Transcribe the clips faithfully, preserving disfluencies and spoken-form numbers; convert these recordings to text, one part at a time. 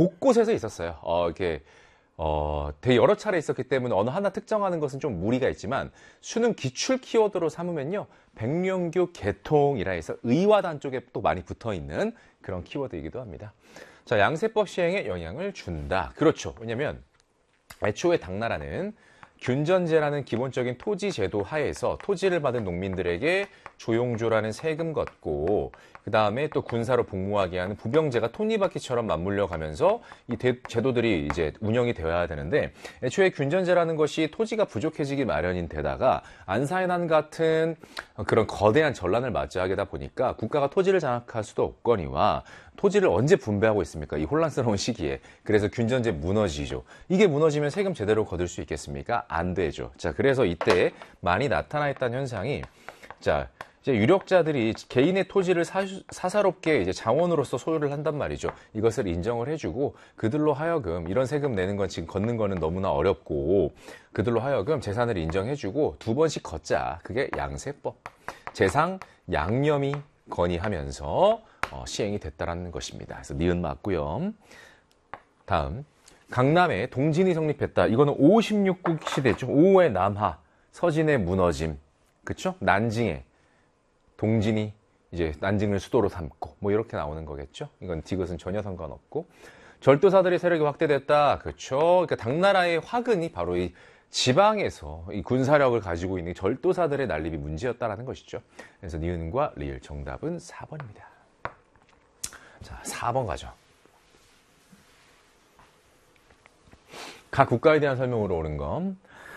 곳곳에서 있었어요. 어, 이렇게 어, 되게 여러 차례 있었기 때문에 어느 하나 특정하는 것은 좀 무리가 있지만 수능 기출 키워드로 삼으면요. 백령규 개통이라 해서 의화단 쪽에 또 많이 붙어있는 그런 키워드이기도 합니다. 자, 양세법 시행에 영향을 준다. 그렇죠. 왜냐면 애초에 당나라는 균전제라는 기본적인 토지 제도 하에서 토지를 받은 농민들에게 조용조라는 세금 걷고 그 다음에 또 군사로 복무하게 하는 부병제가 톱니바퀴처럼 맞물려 가면서 이 대, 제도들이 이제 운영이 되어야 되는데 애초에 균전제라는 것이 토지가 부족해지기 마련인 데다가 안사해난 같은 그런 거대한 전란을 맞이하게다 보니까 국가가 토지를 장악할 수도 없거니와 토지를 언제 분배하고 있습니까? 이 혼란스러운 시기에. 그래서 균전제 무너지죠. 이게 무너지면 세금 제대로 거둘 수 있겠습니까? 안 되죠. 자, 그래서 이때 많이 나타나 있던 현상이 자, 이제 유력자들이 개인의 토지를 사, 사사롭게 이제 자원으로서 소유를 한단 말이죠. 이것을 인정을 해주고 그들로 하여금 이런 세금 내는 건 지금 걷는 거는 너무나 어렵고 그들로 하여금 재산을 인정해주고 두 번씩 걷자. 그게 양세법. 재상 양념이 건의하면서 어, 시행이 됐다라는 것입니다. 그래서 니은 맞고요. 다음 강남에 동진이 성립했다. 이거는 오십육 국 시대죠. 오의 남하, 서진의 무너짐, 그렇죠? 난징에 동진이 이제 난징을 수도로 삼고 뭐 이렇게 나오는 거겠죠. 이건 디귿은 전혀 상관없고 절도사들의 세력이 확대됐다. 그렇죠. 그러니까 당나라의 화근이 바로 이 지방에서 이 군사력을 가지고 있는 절도사들의 난립이 문제였다라는 것이죠. 그래서 니은과 리을 정답은 사 번입니다. 자, 사 번 가죠. 각 국가에 대한 설명으로 옳은 것.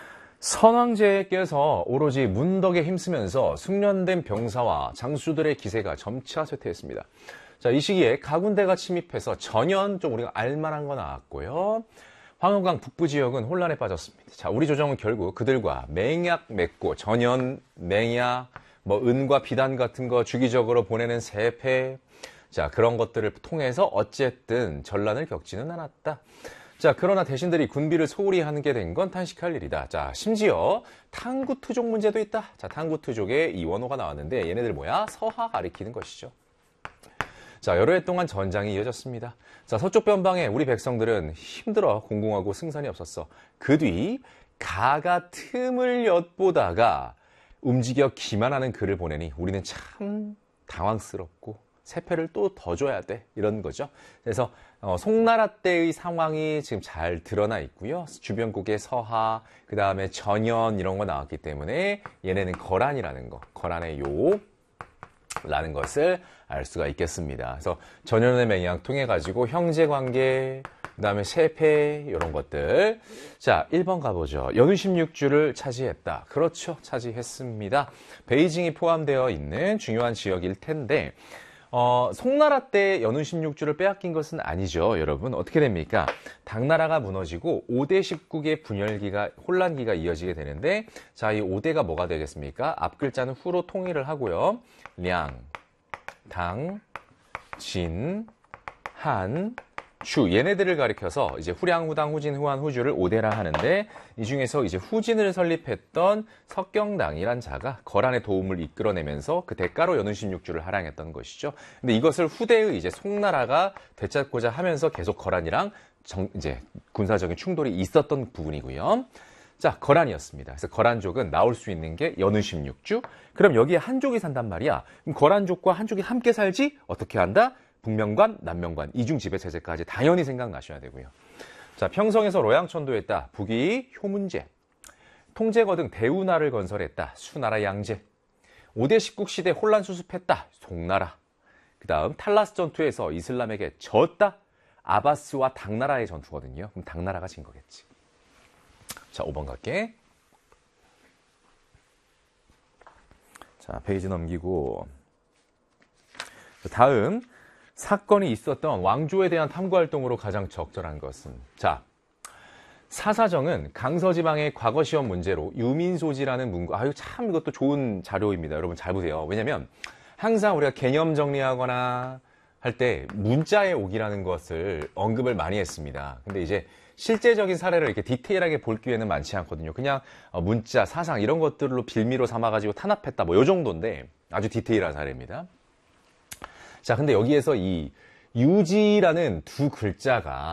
선왕제께서 오로지 문덕에 힘쓰면서 숙련된 병사와 장수들의 기세가 점차 쇠퇴했습니다. 자, 이 시기에 가군대가 침입해서 전현 좀 우리가 알만한 거 나왔고요. 황허강 북부 지역은 혼란에 빠졌습니다. 자, 우리 조정은 결국 그들과 맹약 맺고 전현, 맹약, 뭐 은과 비단 같은 거 주기적으로 보내는 세패, 자, 그런 것들을 통해서 어쨌든 전란을 겪지는 않았다. 자, 그러나 대신들이 군비를 소홀히 하게 된 건 탄식할 일이다. 자, 심지어 탕구투족 문제도 있다. 자, 탕구투족에 이원호가 나왔는데 얘네들 뭐야? 서하 가리키는 것이죠. 자, 여러 해 동안 전장이 이어졌습니다. 자, 서쪽 변방에 우리 백성들은 힘들어 공공하고 승산이 없었어. 그 뒤 가가 틈을 엿보다가 움직여 기만하는 글을 보내니 우리는 참 당황스럽고 세패를 또 더 줘야 돼. 이런 거죠. 그래서 어, 송나라 때의 상황이 지금 잘 드러나 있고요. 주변국의 서하, 그 다음에 전현 이런 거 나왔기 때문에 얘네는 거란이라는 거, 거란의 요 라는 것을 알 수가 있겠습니다. 그래서 전현의 맹약 통해 가지고 형제관계, 그 다음에 세패 이런 것들. 자, 일 번 가보죠. 연후 십육 주를 차지했다. 그렇죠. 차지했습니다. 베이징이 포함되어 있는 중요한 지역일 텐데 어, 송나라 때 연후 십육 주를 빼앗긴 것은 아니죠. 여러분 어떻게 됩니까? 당나라가 무너지고 오 대 십국의 분열기가 혼란기가 이어지게 되는데 자, 이 오 대가 뭐가 되겠습니까? 앞 글자는 후로 통일을 하고요. 량, 당, 진, 한, 주 얘네들을 가리켜서 이제 후량, 후당, 후진, 후한, 후주를 오 대라 하는데 이 중에서 이제 후진을 설립했던 석경당이란 자가 거란의 도움을 이끌어내면서 그 대가로 연후 십육 주를 할양했던 것이죠. 근데 이것을 후대의 이제 송나라가 되찾고자 하면서 계속 거란이랑 정, 이제 군사적인 충돌이 있었던 부분이고요. 자, 거란이었습니다. 그래서 거란족은 나올 수 있는 게 연후 십육 주. 그럼 여기에 한족이 산단 말이야. 그럼 거란족과 한족이 함께 살지? 어떻게 한다? 북명관, 남명관, 이중 지배체제까지 당연히 생각나셔야 되고요. 자, 평성에서 로양천도했다. 북이 효문제. 통제거 등 대우나를 건설했다. 수나라 양제. 오 대 십국 시대 혼란 수습했다. 송나라. 그 다음 탈라스 전투에서 이슬람에게 졌다. 아바스와 당나라의 전투거든요. 그럼 당나라가 진 거겠지. 자, 오 번 갈게. 자, 페이지 넘기고. 다음. 사건이 있었던 왕조에 대한 탐구활동으로 가장 적절한 것은 자, 사사정은 강서지방의 과거 시험 문제로 유민소지라는 문구, 아유 참 이것도 좋은 자료입니다. 여러분 잘 보세요. 왜냐면 항상 우리가 개념 정리하거나 할 때 문자의 옥이라는 것을 언급을 많이 했습니다. 근데 이제 실제적인 사례를 이렇게 디테일하게 볼 기회는 많지 않거든요. 그냥 문자, 사상 이런 것들로 빌미로 삼아가지고 탄압했다 뭐 이 정도인데 아주 디테일한 사례입니다. 자, 근데 여기에서 이 유지라는 두 글자가